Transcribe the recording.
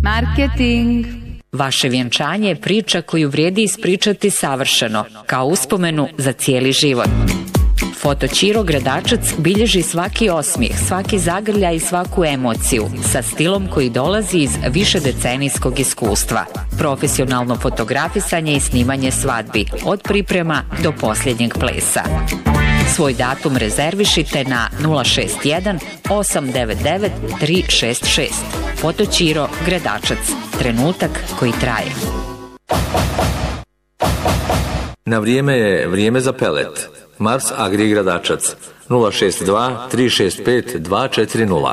Marketing. Vaše vjenčanje je priča koju vrijedi ispričati savršeno, kao uspomenu za cijeli život. Fotoćiro Gradačac bilježi svaki osmijeh, svaki zagrljaj i svaku emociju, sa stilom koji dolazi iz višedecenijskog iskustva. Profesionalno fotografisanje i snimanje svadbi, od priprema do posljednjeg plesa. Svoj datum rezervišite na 061 899 366. Fotoćiro Gradačac. Trenutak koji traje. Na vrijeme je vrijeme za pelet. Mars Agri Gradačac 062 365 240.